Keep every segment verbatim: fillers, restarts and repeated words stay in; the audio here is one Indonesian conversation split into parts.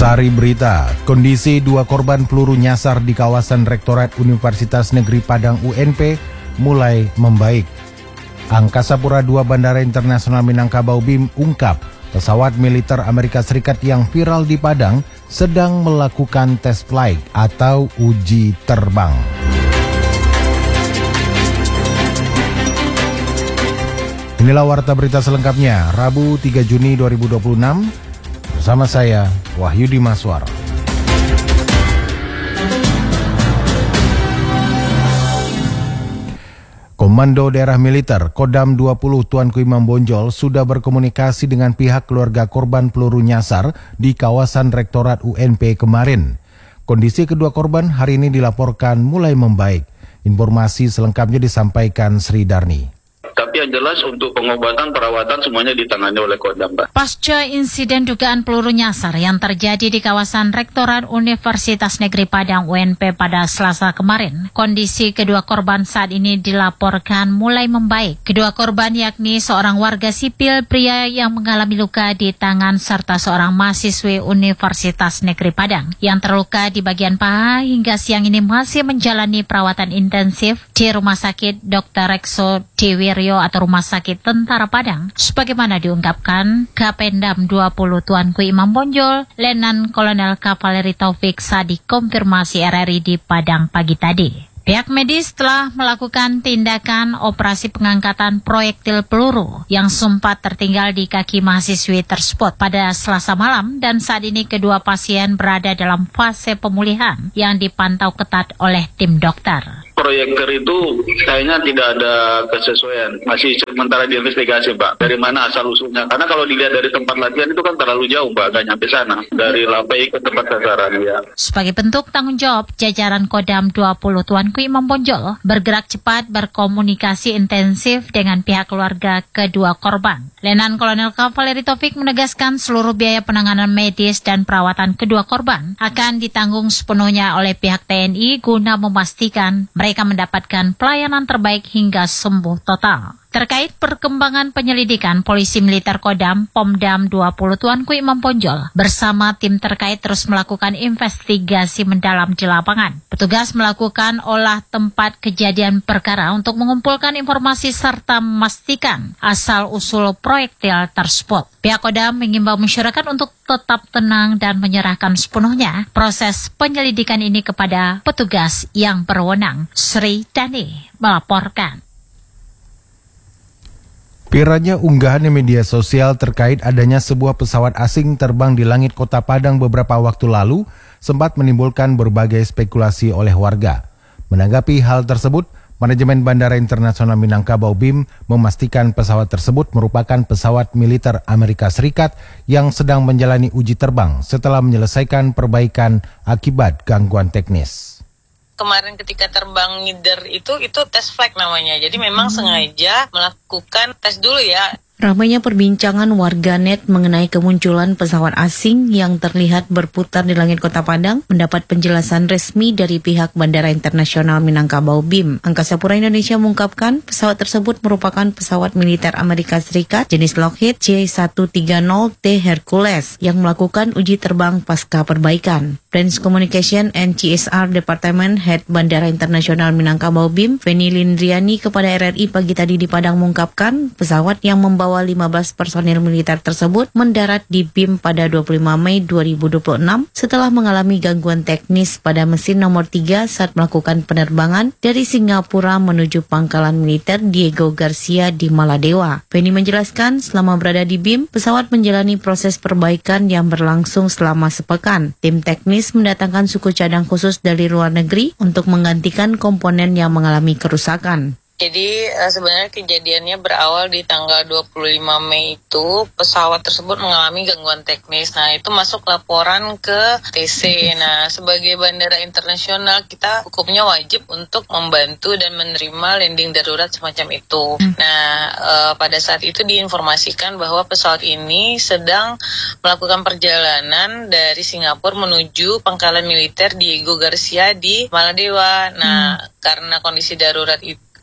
Sari berita, kondisi dua korban peluru nyasar di kawasan Rektorat Universitas Negeri Padang U N P mulai membaik. Angkasa Pura dua Bandara Internasional Minangkabau B I M ungkap pesawat militer Amerika Serikat yang viral di Padang sedang melakukan tes flight atau uji terbang. Inilah warta berita selengkapnya, Rabu tiga Juni dua ribu dua puluh enam. Bersama saya, Wahyudi Maswar. Komando Daerah Militer Kodam dua puluh Tuanku Imam Bonjol sudah berkomunikasi dengan pihak keluarga korban peluru nyasar di kawasan Rektorat U N P kemarin. Kondisi kedua korban hari ini dilaporkan mulai membaik. Informasi selengkapnya disampaikan Sri Darni. Tapi yang jelas untuk pengobatan, perawatan semuanya ditangani oleh Kodam, Pak. Pasca insiden dugaan peluru nyasar yang terjadi di kawasan Rektorat Universitas Negeri Padang U N P pada Selasa kemarin, kondisi kedua korban saat ini dilaporkan mulai membaik. Kedua korban yakni seorang warga sipil pria yang mengalami luka di tangan serta seorang mahasiswi Universitas Negeri Padang yang terluka di bagian paha hingga siang ini masih menjalani perawatan intensif di Rumah Sakit Dokter Rekso Diwiryo atau Rumah Sakit Tentara Padang. Sebagaimana diungkapkan Kapendam dua puluh Tuanku Imam Bonjol, Letnan Kolonel Kavaleri Taufik saat dikonfirmasi R R I di Padang pagi tadi. Pihak medis telah melakukan tindakan operasi pengangkatan proyektil peluru yang sempat tertinggal di kaki mahasiswi tersebut pada Selasa malam dan saat ini kedua pasien berada dalam fase pemulihan yang dipantau ketat oleh tim dokter. Proyektor itu kayaknya tidak ada kesesuaian, masih sementara diinvestigasi, Pak. Dari mana asal usulnya? Karena kalau dilihat dari tempat latihan itu kan terlalu jauh, Pak, gak nyampe sana. Dari Lapai ke tempat sasaran, ya. Sebagai bentuk tanggung jawab, jajaran Kodam dua puluh Tuanku Imam Bonjol bergerak cepat berkomunikasi intensif dengan pihak keluarga kedua korban. Letnan Kolonel Kavaleri Taufik menegaskan seluruh biaya penanganan medis dan perawatan kedua korban akan ditanggung sepenuhnya oleh pihak T N I guna memastikan mereka mendapatkan pelayanan terbaik hingga sembuh total. Terkait perkembangan penyelidikan, Polisi Militer Kodam Pomdam dua puluh Tuanku Imam Bonjol bersama tim terkait terus melakukan investigasi mendalam di lapangan. Petugas melakukan olah tempat kejadian perkara untuk mengumpulkan informasi serta memastikan asal-usul proyektil tersebut. Pihak Kodam mengimbau masyarakat untuk tetap tenang dan menyerahkan sepenuhnya proses penyelidikan ini kepada petugas yang berwenang. Sri Dani melaporkan. Viralnya unggahan di media sosial terkait adanya sebuah pesawat asing terbang di langit kota Padang beberapa waktu lalu sempat menimbulkan berbagai spekulasi oleh warga. Menanggapi hal tersebut, Manajemen Bandara Internasional Minangkabau B I M memastikan pesawat tersebut merupakan pesawat militer Amerika Serikat yang sedang menjalani uji terbang setelah menyelesaikan perbaikan akibat gangguan teknis. Kemarin ketika terbang ngider itu, itu tes flight namanya. Jadi memang hmm. sengaja melakukan tes dulu ya. Ramainya perbincangan warganet mengenai kemunculan pesawat asing yang terlihat berputar di langit kota Padang mendapat penjelasan resmi dari pihak Bandara Internasional Minangkabau B I M. Angkasa Pura Indonesia mengungkapkan pesawat tersebut merupakan pesawat militer Amerika Serikat jenis Lockheed C seratus tiga puluh T Hercules yang melakukan uji terbang pasca perbaikan. Branch Communication and C S R Department Head Bandara Internasional Minangkabau B I M, Feni Lindriani kepada R R I pagi tadi di Padang mengungkapkan pesawat yang membawa Membawa lima belas personil militer tersebut mendarat di B I M pada dua puluh lima Mei dua ribu dua puluh enam setelah mengalami gangguan teknis pada mesin nomor tiga saat melakukan penerbangan dari Singapura menuju pangkalan militer Diego Garcia di Maladewa. Feni menjelaskan selama berada di B I M, pesawat menjalani proses perbaikan yang berlangsung selama sepekan. Tim teknis mendatangkan suku cadang khusus dari luar negeri untuk menggantikan komponen yang mengalami kerusakan. Jadi uh, sebenarnya kejadiannya berawal di tanggal dua puluh lima Mei itu pesawat tersebut mengalami gangguan teknis. Nah itu masuk laporan ke T C. Nah sebagai bandara internasional kita hukumnya wajib untuk membantu dan menerima landing darurat semacam itu. Nah uh, pada saat itu diinformasikan bahwa pesawat ini sedang melakukan perjalanan dari Singapura menuju pangkalan militer Diego Garcia di Maladewa. Nah hmm. karena kondisi darurat itu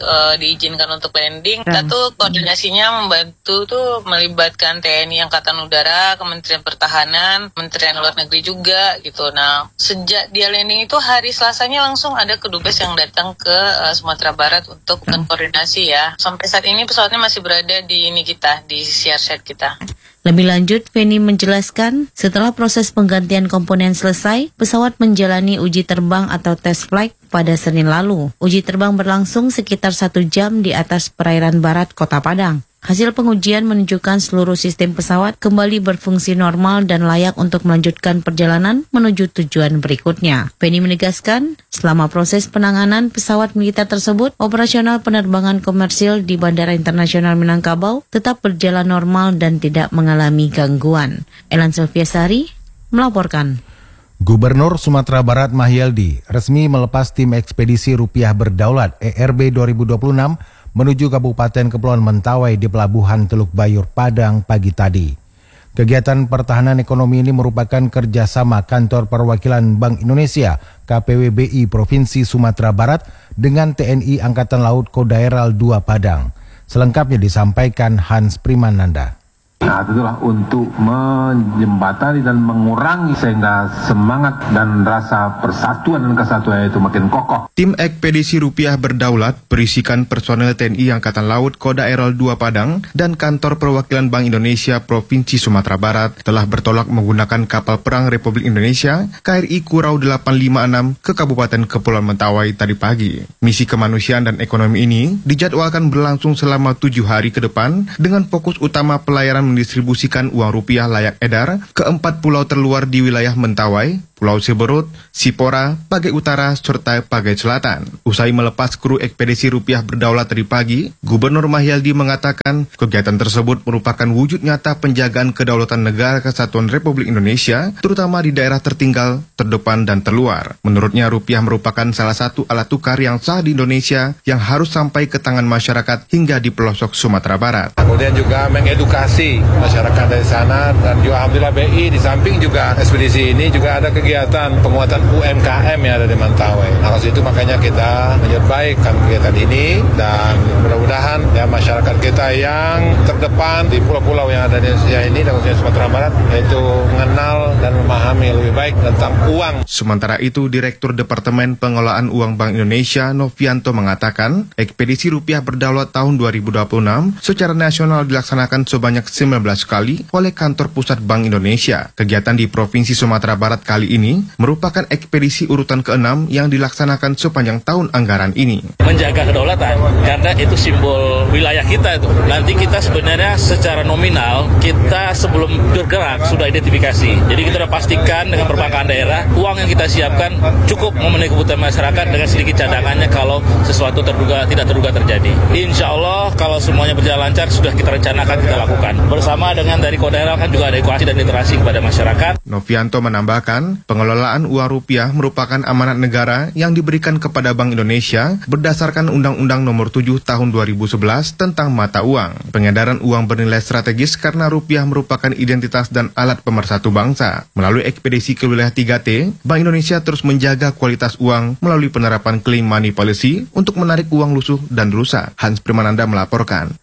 uh, diizinkan untuk landing. Kita tuh koordinasinya membantu tuh melibatkan T N I Angkatan Udara, Kementerian Pertahanan, Kementerian Luar Negeri juga gitu. Nah, sejak dia landing itu hari Selasanya langsung ada kedubes yang datang ke uh, Sumatera Barat untuk koordinasi ya. Sampai saat ini pesawatnya masih berada di ini kita, di C R set kita. Lebih lanjut, Feni menjelaskan, setelah proses penggantian komponen selesai, pesawat menjalani uji terbang atau test flight pada Senin lalu. Uji terbang berlangsung sekitar satu jam di atas perairan barat Kota Padang. Hasil pengujian menunjukkan seluruh sistem pesawat kembali berfungsi normal dan layak untuk melanjutkan perjalanan menuju tujuan berikutnya. Feni menegaskan, selama proses penanganan pesawat militer tersebut, operasional penerbangan komersil di Bandara Internasional Minangkabau tetap berjalan normal dan tidak mengalami gangguan. Elan Sylviasari melaporkan. Gubernur Sumatera Barat Mahyeldi resmi melepas tim ekspedisi Rupiah Berdaulat E R B dua ribu dua puluh enam menuju Kabupaten Kepulauan Mentawai di Pelabuhan Teluk Bayur, Padang pagi tadi. Kegiatan pertahanan ekonomi ini merupakan kerjasama Kantor Perwakilan Bank Indonesia K P W B I Provinsi Sumatera Barat dengan T N I Angkatan Laut Kodaeral dua Padang. Selengkapnya disampaikan Hans Primananda. Nah, itulah untuk menjembatani dan mengurangi sehingga semangat dan rasa persatuan dan kesatuan itu makin kokoh. Tim ekspedisi Rupiah Berdaulat berisikan personel T N I Angkatan Laut Kodaeral dua Padang dan Kantor Perwakilan Bank Indonesia Provinsi Sumatera Barat telah bertolak menggunakan kapal perang Republik Indonesia K R I Kurau delapan lima enam ke Kabupaten Kepulauan Mentawai tadi pagi. Misi kemanusiaan dan ekonomi ini dijadwalkan berlangsung selama tujuh hari ke depan dengan fokus utama pelayaran mendistribusikan uang rupiah layak edar ke empat pulau terluar di wilayah Mentawai, Pulau Siberut, Sipora, Pagai Utara, serta Pagai Selatan. Usai melepas kru ekspedisi Rupiah Berdaulat tadi pagi, Gubernur Mahyeldi mengatakan kegiatan tersebut merupakan wujud nyata penjagaan kedaulatan negara kesatuan Republik Indonesia, terutama di daerah tertinggal, terdepan, dan terluar. Menurutnya, rupiah merupakan salah satu alat tukar yang sah di Indonesia yang harus sampai ke tangan masyarakat hingga di pelosok Sumatera Barat. Kemudian juga mengedukasi masyarakat dari sana, dan juga Alhamdulillah B I di samping juga ekspedisi ini juga ada kegiatan penguatan U M K M yang ada di Mentawai. Nah, itu makanya kita menyerbaikkan kegiatan ini dan mudah-mudahan ya masyarakat kita yang terdepan di pulau-pulau yang ada di Indonesia ini dan khususnya Sumatera Barat itu mengenal dan memahami lebih baik tentang uang. Sementara itu, Direktur Departemen Pengelolaan Uang Bank Indonesia Novianto mengatakan ekspedisi Rupiah Berdaulat tahun dua ribu dua puluh enam secara nasional dilaksanakan sebanyak sembilan belas kali oleh Kantor Pusat Bank Indonesia. Kegiatan di Provinsi Sumatera Barat kali ini merupakan ekspedisi urutan keenam yang dilaksanakan sepanjang tahun anggaran ini. Menjaga kedaulatan, karena itu simbol wilayah kita itu. Nanti kita sebenarnya secara nominal, kita sebelum bergerak sudah identifikasi. Jadi kita sudah pastikan dengan perbankan daerah, uang yang kita siapkan cukup memenuhi kebutuhan masyarakat dengan sedikit cadangannya kalau sesuatu terduga tidak terduga terjadi. Insya Allah kalau semuanya berjalan lancar, sudah kita rencanakan, kita lakukan. Bersama dengan dari Kodaeral kan juga ada edukasi dan literasi kepada masyarakat. Novianto menambahkan, pengelolaan uang rupiah merupakan amanat negara yang diberikan kepada Bank Indonesia berdasarkan Undang-Undang Nomor tujuh Tahun dua ribu sebelas tentang mata uang. Pengedaran uang bernilai strategis karena rupiah merupakan identitas dan alat pemersatu bangsa. Melalui ekspedisi ke wilayah tiga T, Bank Indonesia terus menjaga kualitas uang melalui penerapan clean money policy untuk menarik uang lusuh dan rusak. Hans Primananda melaporkan.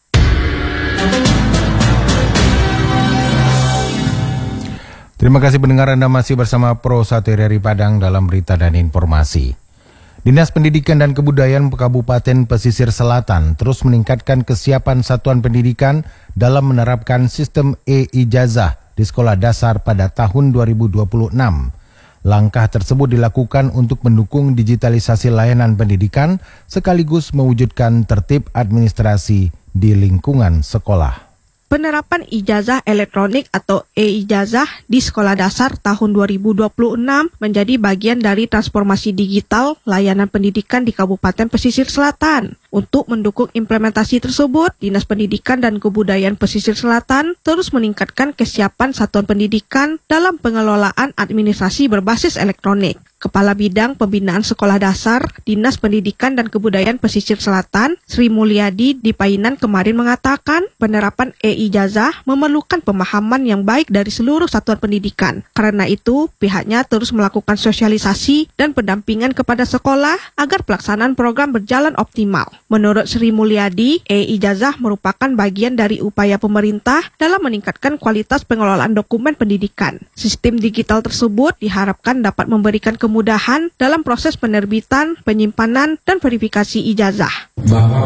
Terima kasih pendengar, Anda masih bersama Pro satu R R I Padang dalam berita dan informasi. Dinas Pendidikan dan Kebudayaan Kabupaten Pesisir Selatan terus meningkatkan kesiapan satuan pendidikan dalam menerapkan sistem e-ijazah di sekolah dasar pada tahun dua ribu dua puluh enam. Langkah tersebut dilakukan untuk mendukung digitalisasi layanan pendidikan sekaligus mewujudkan tertib administrasi di lingkungan sekolah. Penerapan ijazah elektronik atau e-ijazah di sekolah dasar tahun dua ribu dua puluh enam menjadi bagian dari transformasi digital layanan pendidikan di Kabupaten Pesisir Selatan. Untuk mendukung implementasi tersebut, Dinas Pendidikan dan Kebudayaan Pesisir Selatan terus meningkatkan kesiapan satuan pendidikan dalam pengelolaan administrasi berbasis elektronik. Kepala Bidang Pembinaan Sekolah Dasar, Dinas Pendidikan dan Kebudayaan Pesisir Selatan, Sri Mulyadi di Painan kemarin mengatakan penerapan e-ijazah memerlukan pemahaman yang baik dari seluruh satuan pendidikan. Karena itu, pihaknya terus melakukan sosialisasi dan pendampingan kepada sekolah agar pelaksanaan program berjalan optimal. Menurut Sri Mulyadi, e-ijazah merupakan bagian dari upaya pemerintah dalam meningkatkan kualitas pengelolaan dokumen pendidikan. Sistem digital tersebut diharapkan dapat memberikan kemudahan dalam proses penerbitan, penyimpanan, dan verifikasi ijazah. Bahwa